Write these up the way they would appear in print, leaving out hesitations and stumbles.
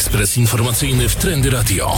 Ekspres informacyjny w Trendy Radio.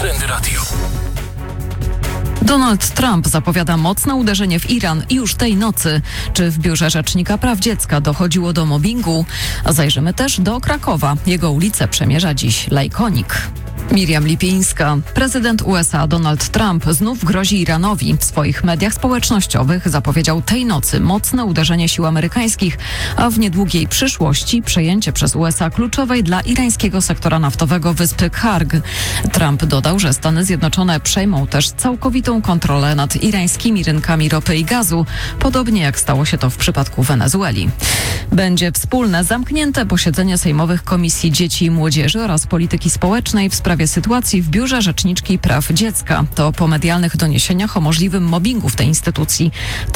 Donald Trump zapowiada mocne uderzenie w Iran już tej nocy. Czy w Biurze Rzecznika Praw Dziecka dochodziło do mobbingu? A zajrzymy też do Krakowa. Jego ulicę przemierza dziś lajkonik. Miriam Lipińska. Prezydent USA Donald Trump znów grozi Iranowi. W swoich mediach społecznościowych zapowiedział tej nocy mocne uderzenie sił amerykańskich, a w niedługiej przyszłości przejęcie przez USA kluczowej dla irańskiego sektora naftowego wyspy Karg. Trump dodał, że Stany Zjednoczone przejmą też całkowitą kontrolę nad irańskimi rynkami ropy i gazu, podobnie jak stało się to w przypadku Wenezueli. Będzie wspólne, zamknięte posiedzenie sejmowych Komisji Dzieci i Młodzieży oraz Polityki Społecznej w sprawie sytuacji w Biurze Rzeczniczki Praw Dziecka. To po medialnych doniesieniach o możliwym mobbingu w tej instytucji.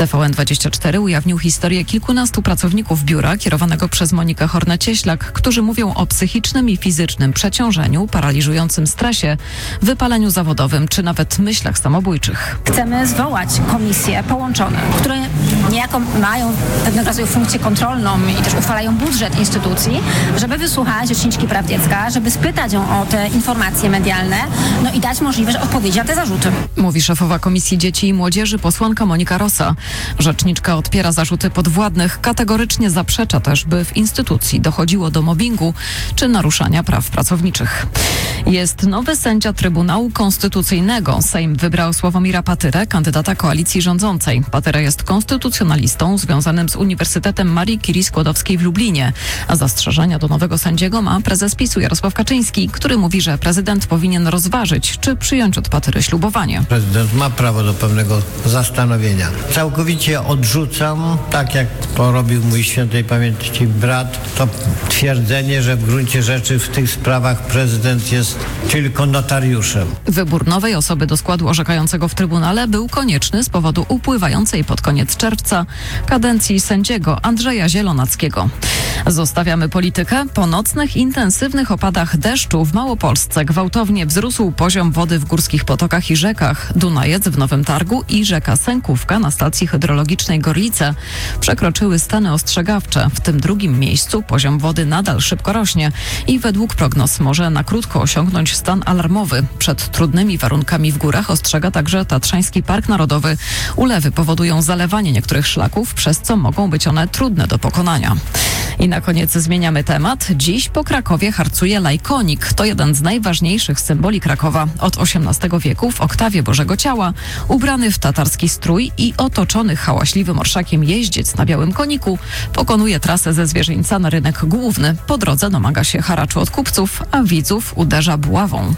TVN24 ujawnił historię kilkunastu pracowników biura kierowanego przez Monikę Hornę-Cieślak, którzy mówią o psychicznym i fizycznym przeciążeniu, paraliżującym stresie, wypaleniu zawodowym czy nawet myślach samobójczych. Chcemy zwołać komisje połączone, które niejako mają pewnego rodzaju funkcję kontrolną i też uchwalają budżet instytucji, żeby wysłuchać Rzeczniczki Praw Dziecka, żeby spytać ją o te informacje medialne, no i dać możliwość odpowiedzi na te zarzuty. Mówi szefowa Komisji Dzieci i Młodzieży posłanka Monika Rosa. Rzeczniczka odpiera zarzuty podwładnych, kategorycznie zaprzecza też, by w instytucji dochodziło do mobbingu czy naruszania praw pracowniczych. Jest nowy sędzia Trybunału Konstytucyjnego. Sejm wybrał Sławomira Patyrę, kandydata koalicji rządzącej. Patyra jest konstytucjonalistą związanym z Uniwersytetem Marii Curie Skłodowskiej w Lublinie. A zastrzeżenia do nowego sędziego ma prezes PiS-u Jarosław Kaczyński, który mówi, że prezydent powinien rozważyć, czy przyjąć od Patyry ślubowanie. Prezydent ma prawo do pewnego zastanowienia. Całkowicie odrzucam, tak jak porobił mój świętej pamięci brat, to twierdzenie, że w gruncie rzeczy w tych sprawach prezydent jest tylko notariuszem. Wybór nowej osoby do składu orzekającego w Trybunale był konieczny z powodu upływającej pod koniec czerwca kadencji sędziego Andrzeja Zielonackiego. Zostawiamy politykę. Po nocnych, intensywnych opadach deszczu w Małopolsce gwałtownie wzrósł poziom wody w górskich potokach i rzekach. Dunajec w Nowym Targu i rzeka Sękówka na stacji hydrologicznej Gorlice przekroczyły stany ostrzegawcze. W tym drugim miejscu poziom wody nadal szybko rośnie i według prognoz może na krótko osiągnąć stan alarmowy. Przed trudnymi warunkami w górach ostrzega także Tatrzański Park Narodowy. Ulewy powodują zalewanie niektórych szlaków, przez co mogą być one trudne do pokonania. I na koniec zmieniamy temat. Dziś po Krakowie harcuje lajkonik. To jeden z najważniejszych symboli Krakowa. Od XVIII wieku w oktawie Bożego Ciała, ubrany w tatarski strój i otoczony hałaśliwym orszakiem jeździec na białym koniku pokonuje trasę ze Zwierzyńca na rynek główny. Po drodze domaga się haraczu od kupców, a widzów uderza buławą.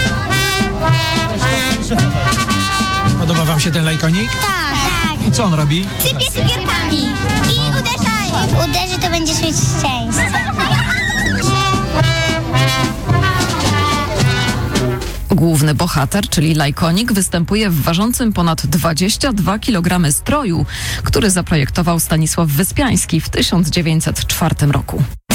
Podoba wam się ten lajkonik? Tak. I co on robi? Sypie cukierkami i uderza. Jak uderzy, to będziesz mieć szczęście. Główny bohater, czyli lajkonik, występuje w ważącym ponad 22 kg stroju, który zaprojektował Stanisław Wyspiański w 1904 roku.